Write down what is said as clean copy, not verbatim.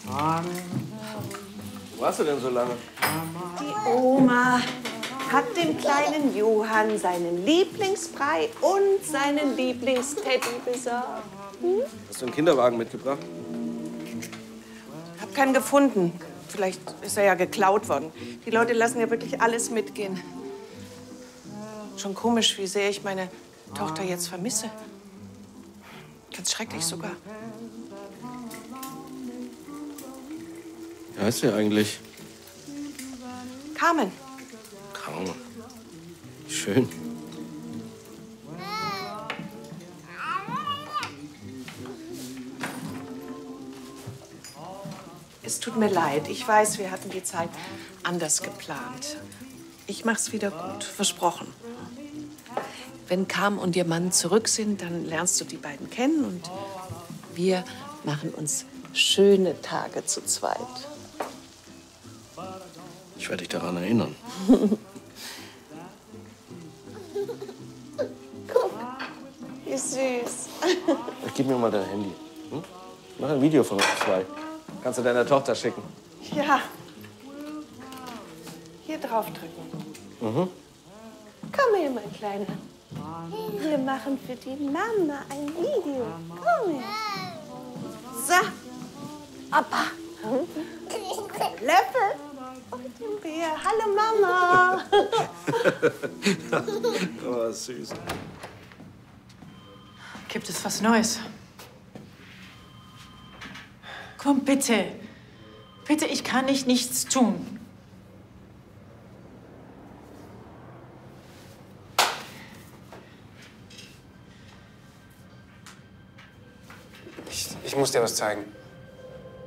Wo warst du denn so lange? Die Oma hat dem kleinen Johann seinen Lieblingsbrei und seinen Lieblingsteddy besorgt. Hast du einen Kinderwagen mitgebracht? Hab keinen gefunden. Vielleicht ist er ja geklaut worden. Die Leute lassen ja wirklich alles mitgehen. Schon komisch, wie sehr ich meine Tochter jetzt vermisse. Ganz schrecklich sogar. Wie heißt sie eigentlich? Carmen. Carmen. Schön. Es tut mir leid. Ich weiß, wir hatten die Zeit anders geplant. Ich mach's wieder gut, versprochen. Wenn Carmen und ihr Mann zurück sind, dann lernst du die beiden kennen und wir machen uns schöne Tage zu zweit. Ich werde dich daran erinnern. Guck, wie süß. Gib mir mal dein Handy. Hm? Mach ein Video von uns zwei. Kannst du deiner Tochter schicken. Ja. Hier drauf drücken. Mhm. Komm her, mein Kleiner. Wir machen für die Mama ein Video. Komm her. So. Opa. Löffel. Und den Bär. Hallo, Mama. Oh, süß. Gibt es was Neues? Komm, bitte. Bitte, ich kann nichts tun. Ich muss dir was zeigen.